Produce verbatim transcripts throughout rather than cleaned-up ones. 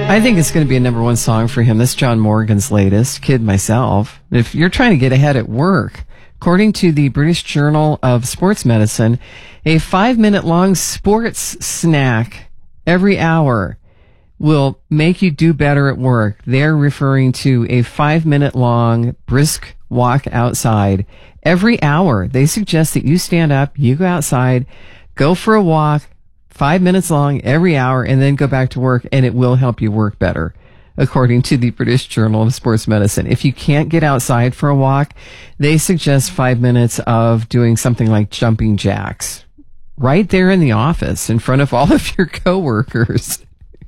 I think it's going to be a number one song for him. This is John Morgan's latest, Kid Myself. If you're trying to get ahead at work, according to the British Journal of Sports Medicine, a five-minute long sports snack every hour will make you do better at work. They're referring to a five-minute long brisk walk outside every hour. They suggest that you stand up, you go outside, go for a walk, five minutes long every hour, and then go back to work, and it will help you work better, according to the British Journal of Sports Medicine. If you can't get outside for a walk, they suggest five minutes of doing something like jumping jacks right there in the office in front of all of your coworkers.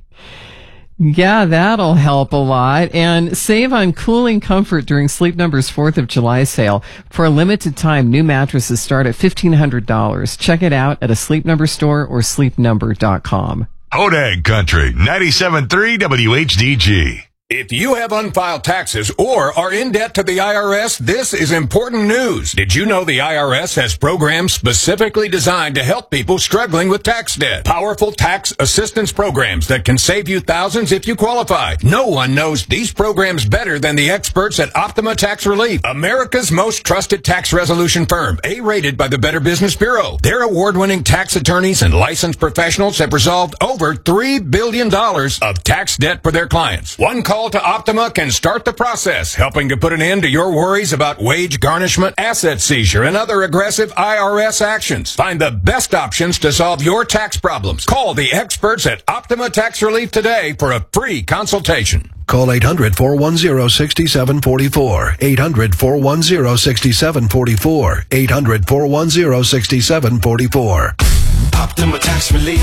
Yeah, that'll help a lot. And save on cooling comfort during Sleep Number's fourth of July sale. For a limited time, new mattresses start at fifteen hundred dollars. Check it out at a Sleep Number store or sleep number dot com. Hodag Country, ninety-seven point three W H D G. If you have unfiled taxes or are in debt to the I R S, this is important news. Did you know the I R S has programs specifically designed to help people struggling with tax debt? Powerful tax assistance programs that can save you thousands if you qualify. No one knows these programs better than the experts at Optima Tax Relief, America's most trusted tax resolution firm, A-rated by the Better Business Bureau. Their award-winning tax attorneys and licensed professionals have resolved over three billion dollars of tax debt for their clients. One call to Optima can start the process, helping to put an end to your worries about wage garnishment, asset seizure, and other aggressive I R S actions. Find the best options to solve your tax problems. Call the experts at Optima Tax Relief today for a free consultation. Call eight hundred, four one zero, six seven four four. eight hundred, four one zero, six seven four four. eight hundred, four one zero, six seven four four. Optima Tax Relief.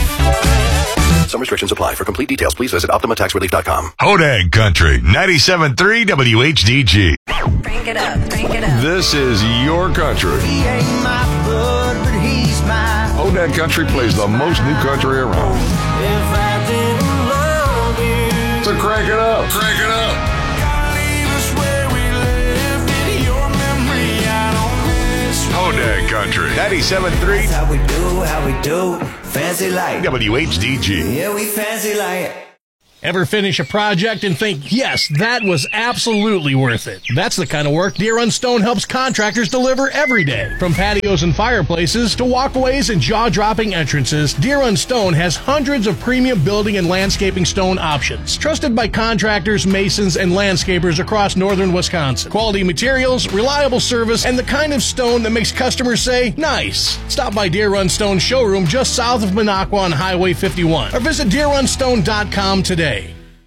Some restrictions apply. For complete details, please visit optima tax relief dot com. Hodag Country, ninety-seven point three W H D G. Crank it up, crank it up. This is your country. He ain't my blood, but he's my. Hodag Country plays the most new country around. If I didn't love you. So crank it up. Crank it up. Gotta leave us where we left it. Your memory, I don't miss. Hodag Country, ninety-seven point three How we do, how we do. Fancy like. W H D G. Yeah, we fancy like. Ever finish a project and think, yes, that was absolutely worth it? That's the kind of work Deer Run Stone helps contractors deliver every day. From patios and fireplaces to walkways and jaw-dropping entrances, Deer Run Stone has hundreds of premium building and landscaping stone options. Trusted by contractors, masons, and landscapers across northern Wisconsin. Quality materials, reliable service, and the kind of stone that makes customers say, nice. Stop by Deer Run Stone showroom just south of Minocqua on Highway fifty-one or visit deer run stone dot com today.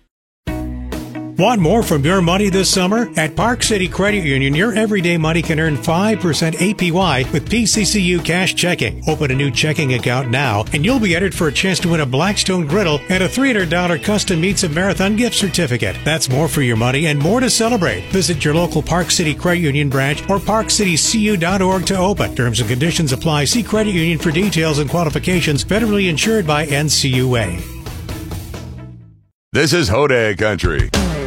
Want more from your money this summer? At Park City Credit Union, your everyday money can earn five percent A P Y with P C C U Cash Checking. Open a new checking account now, and you'll be entered for a chance to win a Blackstone griddle and a three hundred dollars custom Meats of Marathon gift certificate. That's more for your money and more to celebrate. Visit your local Park City Credit Union branch or park city c u dot org to open. Terms and conditions apply. See Credit Union for details and qualifications. Federally insured by N C U A. This is Hodag Country.